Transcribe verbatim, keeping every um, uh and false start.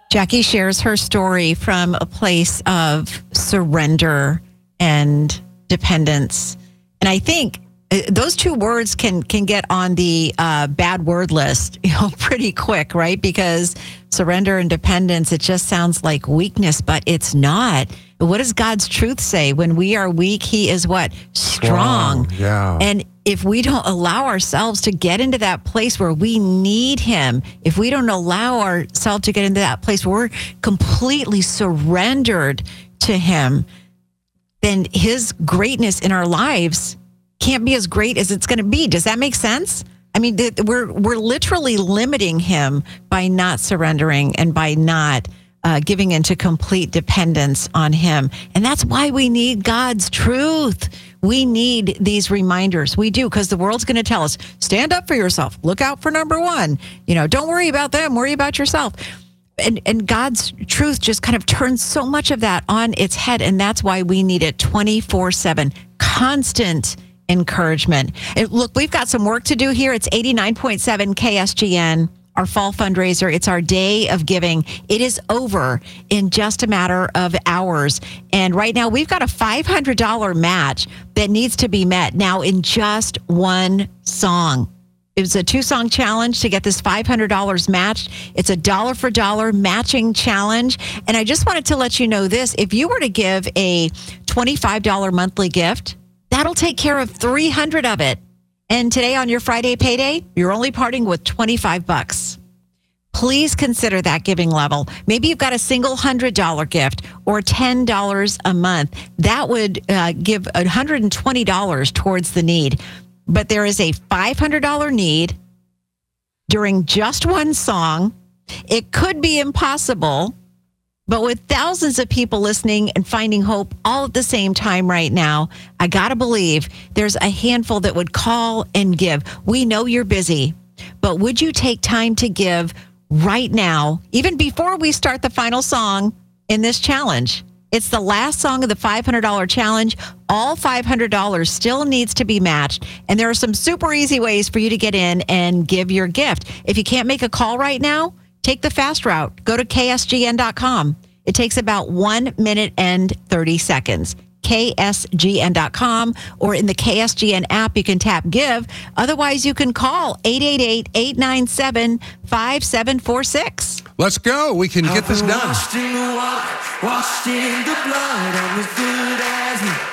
Jackie shares her story from a place of surrender and dependence. And I think those two words can can get on the uh, bad word list, you know, pretty quick, right? Because surrender and dependence, it just sounds like weakness, but it's not. What does God's truth say? When we are weak, he is what? Strong. Strong, yeah. And if we don't allow ourselves to get into that place where we need him, if we don't allow ourselves to get into that place where we're completely surrendered to him, then his greatness in our lives can't be as great as it's going to be. Does that make sense? I mean, th- we're we're literally limiting him by not surrendering and by not uh, giving into complete dependence on him. And that's why we need God's truth. We need these reminders. We do, because the world's going to tell us, stand up for yourself. Look out for number one. You know, don't worry about them. Worry about yourself. And and God's truth just kind of turns so much of that on its head. And that's why we need it twenty-four seven, constant encouragement. And look, we've got some work to do here. It's eighty-nine point seven K S G N, our fall fundraiser. It's our day of giving. It is over in just a matter of hours. And right now we've got a five hundred dollars match that needs to be met now in just one song. It was a two-song challenge to get this five hundred dollars matched. It's a dollar for dollar matching challenge. And I just wanted to let you know this. If you were to give a twenty-five dollars monthly gift, that'll take care of three hundred of it. And today on your Friday payday, you're only parting with twenty-five bucks. Please consider that giving level. Maybe you've got a single one hundred dollars gift or ten dollars a month. That would uh, give one hundred twenty dollars towards the need. But there is a five hundred dollars need during just one song. It could be impossible, but with thousands of people listening and finding hope all at the same time right now, I got to believe there's a handful that would call and give. We know you're busy, but would you take time to give right now, even before we start the final song in this challenge? It's the last song of the five hundred dollars challenge. All five hundred dollars still needs to be matched. And there are some super easy ways for you to get in and give your gift. If you can't make a call right now, take the fast route. Go to K S G N dot com. It takes about one minute and thirty seconds. K S G N dot com, or in the K S G N app, you can tap give. Otherwise, you can call eight eight eight, eight nine seven, five seven four six. Let's go. We can get this done. Washed in the water, washed in the blood, I'm as good as new.